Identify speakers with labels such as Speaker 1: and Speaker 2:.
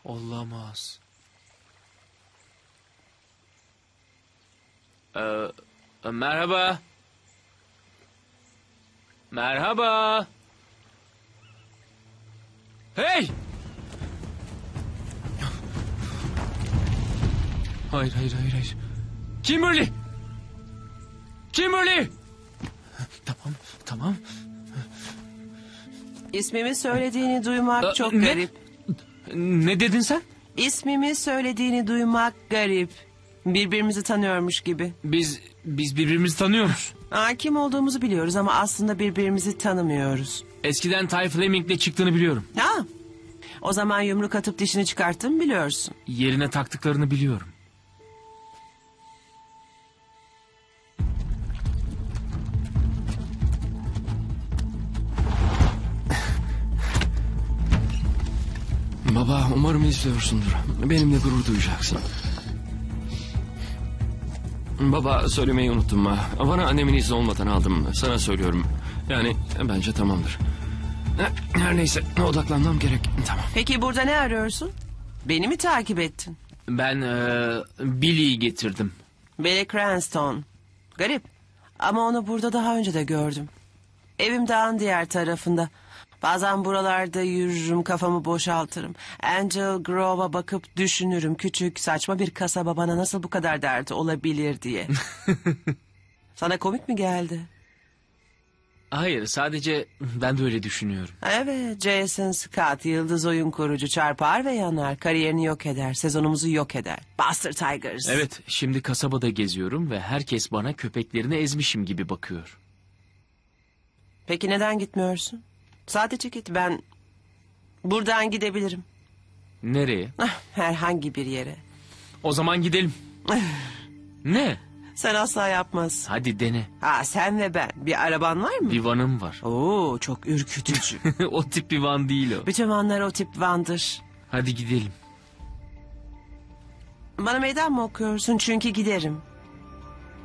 Speaker 1: Olamaz. Merhaba. Merhaba. Hey! Hayır. Kimberly! Kimberly! Tamam.
Speaker 2: İsmimi söylediğini duymak çok
Speaker 1: ne?
Speaker 2: garip.
Speaker 1: Ne dedin sen?
Speaker 2: İsmimi söylediğini duymak garip. Birbirimizi tanıyormuş gibi.
Speaker 1: Biz birbirimizi tanıyoruz.
Speaker 2: Kim olduğumuzu biliyoruz ama aslında birbirimizi tanımıyoruz.
Speaker 1: Eskiden Ty Fleming'le çıktığını biliyorum.
Speaker 2: O zaman yumruk atıp dişini çıkarttın biliyorsun.
Speaker 1: Yerine taktıklarını biliyorum.
Speaker 3: Baba, umarım izliyorsundur. Benimle gurur duyacaksın. Baba, söylemeyi unuttum. Bana annemin izni olmadan aldım. Sana söylüyorum. Yani bence tamamdır. Her neyse, odaklanmam gerek. Tamam.
Speaker 2: Peki burada ne arıyorsun? Beni mi takip ettin?
Speaker 1: Ben Billy'yi getirdim.
Speaker 2: Billy Cranston. Garip. Ama onu burada daha önce de gördüm. Evim dağın diğer tarafında. Bazen buralarda yürürüm, kafamı boşaltırım. Angel Grove'a bakıp düşünürüm. Küçük, saçma bir kasaba bana nasıl bu kadar derdi olabilir diye. Sana komik mi geldi?
Speaker 1: Hayır, sadece ben de öyle düşünüyorum.
Speaker 2: Evet, Jason Scott, yıldız oyun kurucu, çarpar ve yanar. Kariyerini yok eder, sezonumuzu yok eder. Buster Tigers.
Speaker 1: Evet, şimdi kasabada geziyorum ve herkes bana köpeklerini ezmişim gibi bakıyor.
Speaker 2: Peki neden gitmiyorsun? Sadece git, ben buradan gidebilirim.
Speaker 1: Nereye?
Speaker 2: Herhangi bir yere.
Speaker 1: O zaman gidelim. Ne?
Speaker 2: Sen asla yapmazsın.
Speaker 1: Hadi dene.
Speaker 2: Sen ve ben. Bir araban var mı?
Speaker 1: Bir vanım var.
Speaker 2: Oo, çok ürkütücü.
Speaker 1: O tip bir van değil o.
Speaker 2: Bütün vanlar o tip vandır.
Speaker 1: Hadi gidelim.
Speaker 2: Bana meydan mı okuyorsun? Çünkü giderim.